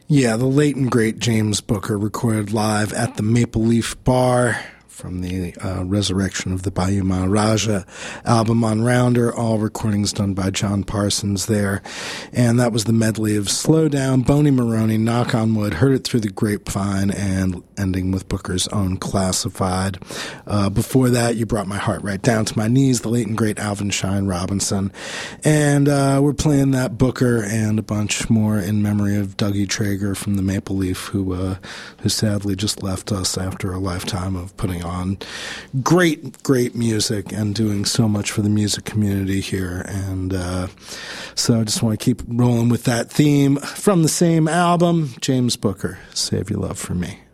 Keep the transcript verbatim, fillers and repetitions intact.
Yeah, the late and great James Booker recorded live at the Maple Leaf Bar from the uh, Resurrection of the Bayou Maharaja album on Rounder, all recordings done by John Parsons there. And that was the medley of Slow Down, Boney Maroney, Knock on Wood, Heard It Through the Grapevine, and ending with Booker's own Classified. Uh, before that, You Brought My Heart Right Down to My Knees, the late and great Alvin Shine Robinson. And uh, we're playing that Booker and a bunch more in memory of Dougie Traeger from the Maple Leaf, who, uh, who sadly just left us after a lifetime of putting on great, great music and doing so much for the music community here. And uh, so I just want to keep rolling with that theme from the same album, James Booker, Save Your Love for Me.